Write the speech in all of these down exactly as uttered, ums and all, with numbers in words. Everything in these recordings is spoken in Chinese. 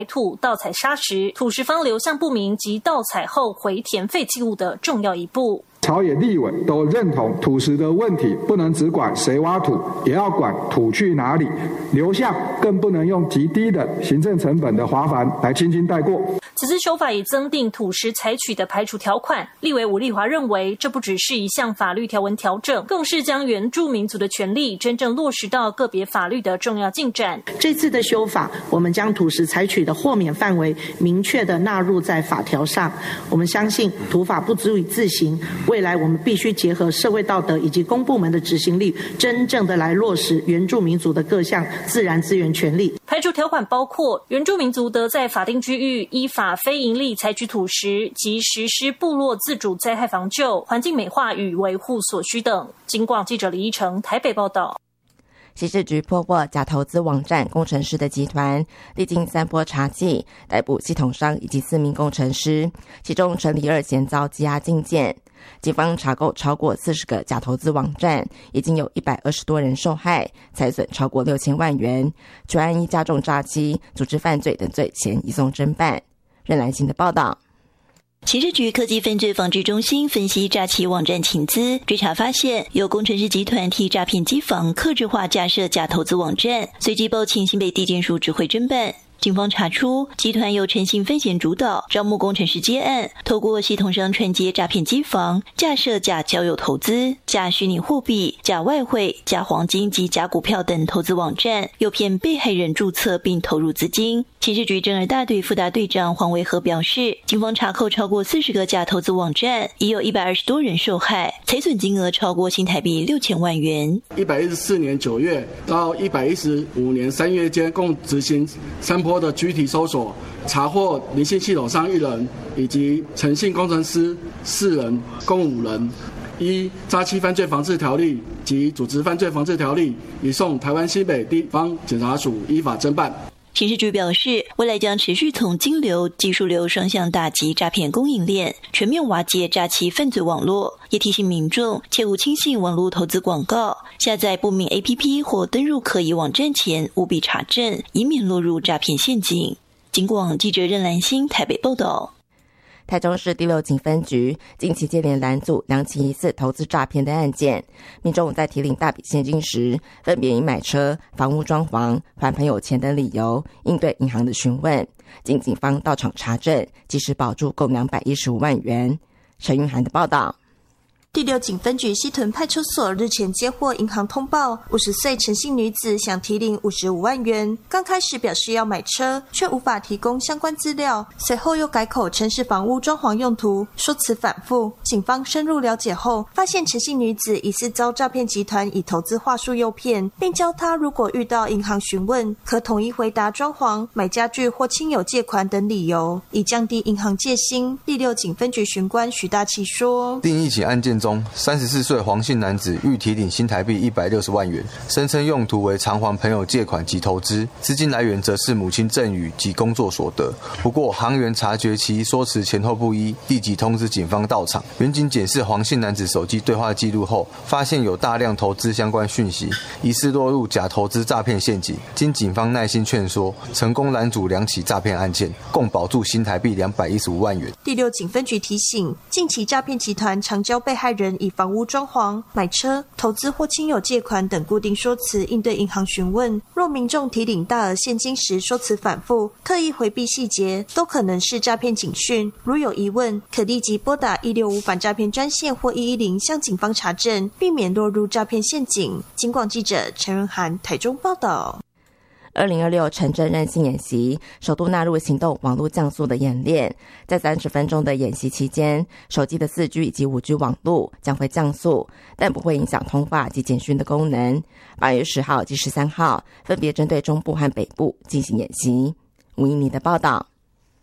土盗采砂石，土石方流向不明及盗采后回填废弃物的重要一步。 朝野立委都认同土石的问题不能只管谁挖土，也要管土去哪里，流向更不能用极低的行政成本的划罚来轻轻带过。 此次修法也增订土石采取的排除条款，立委伍丽华认为，这不只是一项法律条文调整，更是将原住民族的权利真正落实到个别法律的重要进展。 这次的修法，我们将土石采取的豁免范围明确的纳入在法条上。我们相信土法不足以自行，未来我们必须结合社会道德以及公部门的执行力，真正的来落实原住民族的各项自然资源权利。 排除条款包括原住民族得在法定区域依法非营利采取土石及实施部落自主灾害防救、环境美化与维护所需等。警广记者李依成台北报道。 刑事局破获假投资网站工程师的集团，历经三波查缉，逮捕系统商以及四名工程师，其中陈李二嫌遭羁押禁见。警方查扣超过四十个假投资网站，已经有一百二十多人受害，财损超过六千万元。全案依加重诈欺、组织犯罪等罪嫌移送侦办。任兰心的报道。 刑事局科技犯罪防治中心分析诈欺网站情资，追查发现有工程师集团替诈骗机房客制化架设假投资网站，随即报请新北地检署指挥侦办。警方查出，集团由陈姓分嫌主导，招募工程师接案，透过系统商串接诈骗机房，架设假交友投资、假虚拟货币、假外汇、假黄金及假股票等投资网站，诱骗被害人注册并投入资金。刑事局侦二大队副大队长黄维和表示，警方查扣超过四十个假投资网站，已有一百二十多人受害，财损金额超过新台币六千万元。 一百一十四年九月到一百一十五年三月间，共执行三波的具体搜索，查获林姓系统商一人以及陈姓工程师四人，共五人。依诈欺犯罪防治条例及组织犯罪防治条例，移送台湾新北地方检察署依法侦办。 刑事局表示，未来将持续从金流、技术流双向打击诈骗供应链，全面瓦解诈欺犯罪网络。也提醒民众切勿轻信网络投资广告，下载不明 A P P 或登入可疑网站前务必查证，以免落入诈骗陷阱。警广记者任兰心台北报道。 台中市第六警分局近期接连拦阻两起疑似投资诈骗的案件，民众在提领大笔现金时，分别以买车、房屋装潢、还朋友钱等理由应对银行的询问，经警方到场查证，及时保住共两百一十五万元。陈云涵的报道。 第六警分局西屯派出所日前接获银行通报，五十岁陈姓女子想提领五十五万元，刚开始表示要买车，却无法提供相关资料，随后又改口称是房屋装潢用途，说辞反复。警方深入了解后，发现陈姓女子疑似遭诈骗集团以投资话术诱骗，并教她如果遇到银行询问，可统一回答装潢、买家具或亲友借款等理由，以降低银行戒心。第六警分局巡官徐大奇说， 另一起案件中，三十四岁黄姓男子欲提领新台币一百六十万元，声称用途为偿还朋友借款及投资，资金来源则是母亲赠与及工作所得。不过行员察觉其说辞前后不一，立即通知警方到场。员警检视黄姓男子手机对话记录后，发现有大量投资相关讯息，疑似落入假投资诈骗陷阱。经警方耐心劝说，成功拦阻两起诈骗案件，共保住新台币两百一十五万元。 第六警分局提醒，近期诈骗集团常教被害人以房屋装潢、买车、投资或亲友借款等固定说辞应对银行询问。若民众提领大额现金时说辞反复、刻意回避细节，都可能是诈骗警讯。如有疑问，可立即拨打一六五反诈骗专线或一一零向警方查证，避免落入诈骗陷阱。警广记者陈润涵台中报道。 二零二六城镇韧性演习首度纳入行动网络降速的演练，在三十分钟的演习期间，手机的 四 G 以及 五 G 网络将会降速，但不会影响通话及简讯的功能。八月十号及十三号分别针对中部和北部进行演习。吴依妮的报道。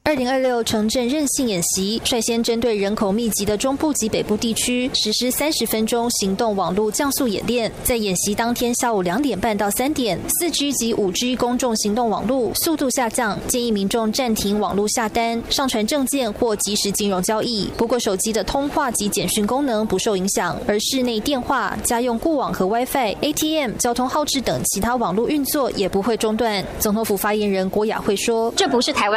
二零二六城镇韧性演习率先针对人口密集的中部及北部地区实施三十分钟行动网络降速演练。在演习当天下午两点半到三点，四 G 及五 G 公众行动网络速度下降，建议民众暂停网络下单、上传证件或即时金融交易。不过，手机的通话及简讯功能不受影响，而室内电话、家用固网和 WiFi、A T M、交通号志等其他网络运作也不会中断。总统府发言人郭雅慧说：“ 这不是台湾